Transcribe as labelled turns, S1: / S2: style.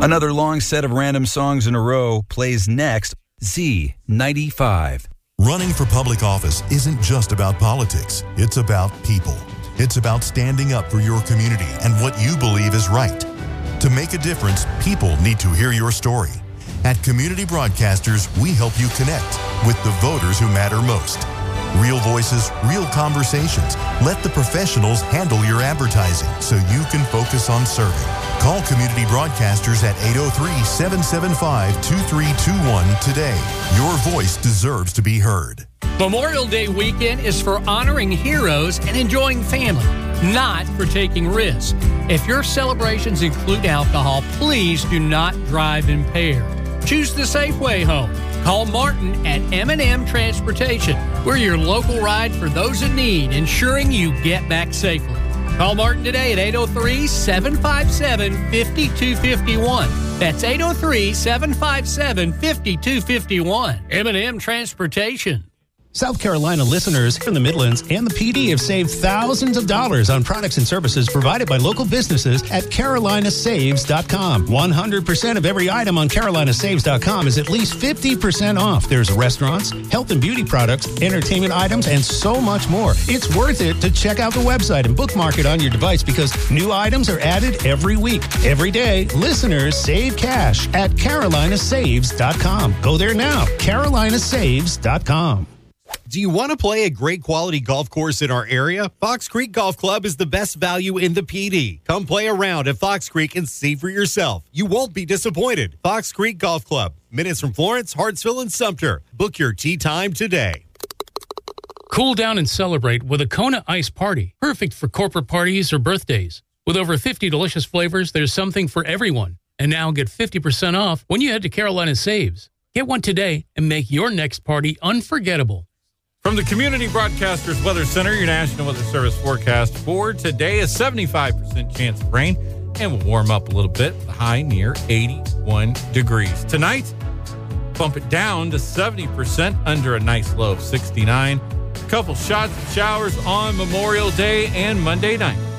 S1: Another long set of random songs in a row plays next. Z95.
S2: Running for public office isn't just about politics. It's about people. It's about standing up for your community and what you believe is right. To make a difference, people need to hear your story. At Community Broadcasters, we help you connect with the voters who matter most. Real voices, real conversations. Let the professionals handle your advertising so you can focus on serving. Call Community Broadcasters at 803-775-2321 today. Your voice deserves to be heard.
S3: Memorial Day weekend is for honoring heroes and enjoying family, not for taking risks. If your celebrations include alcohol, please do not drive impaired. Choose the safe way home. Call Martin at M&M Transportation. We're your local ride for those in need, ensuring you get back safely. Call Martin today at 803-757-5251. That's 803-757-5251. M&M Transportation.
S4: South Carolina listeners in the Midlands and the PD have saved thousands of dollars on products and services provided by local businesses at carolinasaves.com. 100% of every item on carolinasaves.com is at least 50% off. There's restaurants, health and beauty products, entertainment items, and so much more. It's worth it to check out the website and bookmark it on your device because new items are added every week. Every day, listeners save cash at carolinasaves.com. Go there now, carolinasaves.com.
S5: Do you want to play a great quality golf course in our area? Fox Creek Golf Club is the best value in the PD. Come play around at Fox Creek and see for yourself. You won't be disappointed. Fox Creek Golf Club, minutes from Florence, Hartsville, and Sumter. Book your tee time today.
S6: Cool down and celebrate with a Kona Ice Party. Perfect for corporate parties or birthdays. With over 50 delicious flavors, there's something for everyone. And now get 50% off when you head to Carolina Saves. Get one today and make your next party unforgettable.
S7: From the Community Broadcasters Weather Center, your National Weather Service forecast for today, a 75% chance of rain, and will warm up a little bit, the high near 81 degrees. Tonight, bump it down to 70% under a nice low of 69. A couple shots of showers on Memorial Day and Monday night.